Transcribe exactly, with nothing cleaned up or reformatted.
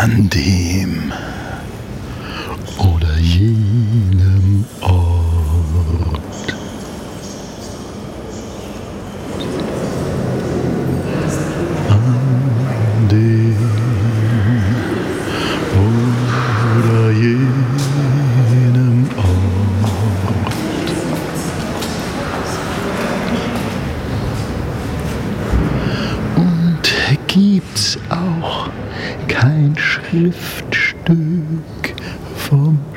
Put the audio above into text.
an dem oder jenem Ort. An dem oder jenem Ort. Und gibt's auch kein Schriftstück vom